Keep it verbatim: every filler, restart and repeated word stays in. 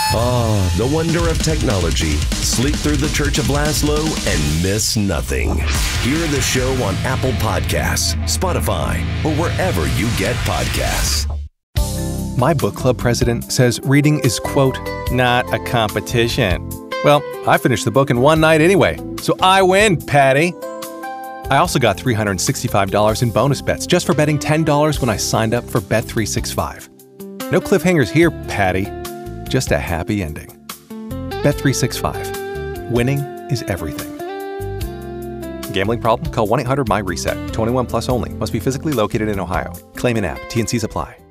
Ah, the wonder of technology. Sleep through the Church of Laszlo and miss nothing. Hear the show on Apple Podcasts, Spotify, or wherever you get podcasts. My book club president says reading is, quote, not a competition. Well, I finished the book in one night anyway, so I win, Patty. I also got three hundred sixty-five dollars in bonus bets just for betting ten dollars when I signed up for Bet three sixty-five. No cliffhangers here, Patty. Just a happy ending. Bet three sixty-five. Winning is everything. Gambling problem? Call one eight hundred M Y RESET. twenty-one plus only. Must be physically located in Ohio. Claim in app. T and Cs apply.